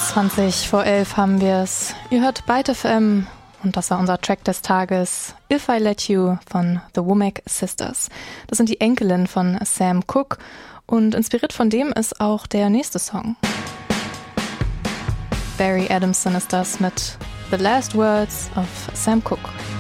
20 vor 11 haben wir es. Ihr hört Byte FM und das war unser Track des Tages, If I Let You von The Womack Sisters. Das sind die Enkelin von Sam Cooke und inspiriert von dem ist auch der nächste Song. Barry Adamson ist das mit The Last Words of Sam Cooke.